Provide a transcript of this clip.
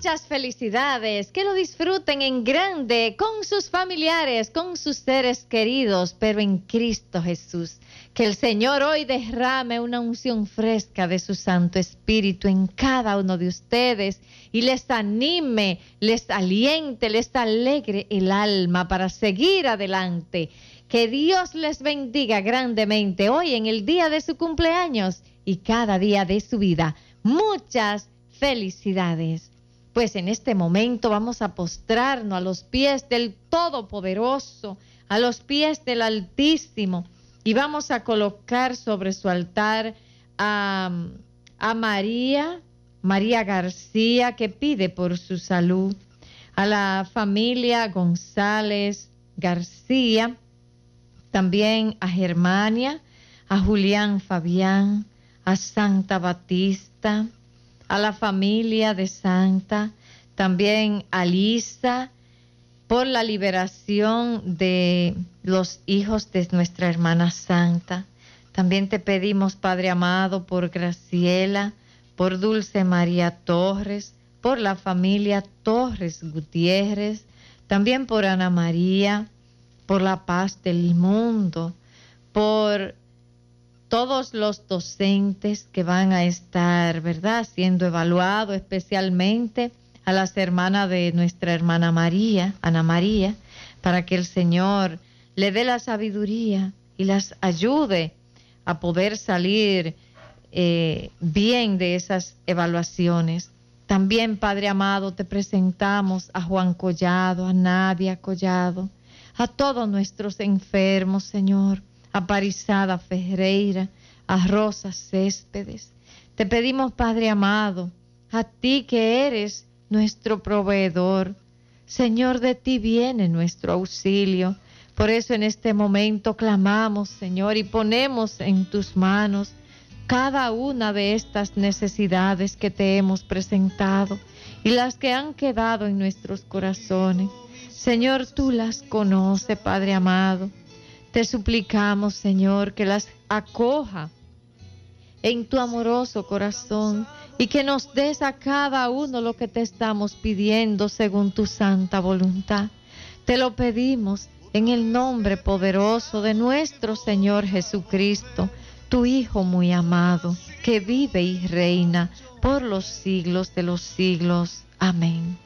Muchas felicidades, que lo disfruten en grande con sus familiares, con sus seres queridos, pero en Cristo Jesús. Que el Señor hoy derrame una unción fresca de su Santo Espíritu en cada uno de ustedes y les anime, les aliente, les alegre el alma para seguir adelante. Que Dios les bendiga grandemente hoy en el día de su cumpleaños y cada día de su vida. Muchas felicidades. Pues en este momento vamos a postrarnos a los pies del Todopoderoso, a los pies del Altísimo, y vamos a colocar sobre su altar a María García, que pide por su salud, a la familia González García, también a Germania, a Julián Fabián, a Santa Batista, a la familia de Santa, también a Lisa, por la liberación de los hijos de nuestra hermana Santa. También te pedimos, Padre amado, por Graciela, por Dulce María Torres, por la familia Torres Gutiérrez, también por Ana María, por la paz del mundo, por todos los docentes que van a estar, ¿verdad?, siendo evaluados, especialmente a las hermanas de nuestra hermana María, Ana María, para que el Señor le dé la sabiduría y las ayude a poder salir bien de esas evaluaciones. También, Padre amado, te presentamos a Juan Collado, a Nadia Collado, a todos nuestros enfermos, Señor, a Parizada Ferreira, a Rosa Céspedes. Te pedimos, Padre amado, a ti que eres nuestro proveedor. Señor, de ti viene nuestro auxilio. Por eso en este momento clamamos, Señor, y ponemos en tus manos cada una de estas necesidades que te hemos presentado y las que han quedado en nuestros corazones. Señor, tú las conoces, Padre amado. Te suplicamos, Señor, que las acoja en tu amoroso corazón y que nos des a cada uno lo que te estamos pidiendo según tu santa voluntad. Te lo pedimos en el nombre poderoso de nuestro Señor Jesucristo, tu Hijo muy amado, que vive y reina por los siglos de los siglos. Amén.